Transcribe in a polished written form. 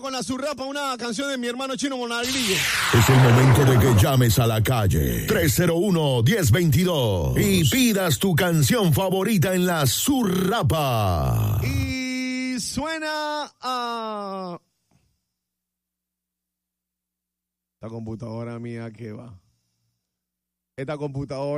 con la Zurrapa, una canción de mi hermano Chino Monagrillo. Es el momento de que llames a la calle 301-1022 y pidas tu canción favorita en la Zurrapa. Y suena a... Esta computadora mía, ¿qué va? Esta computadora...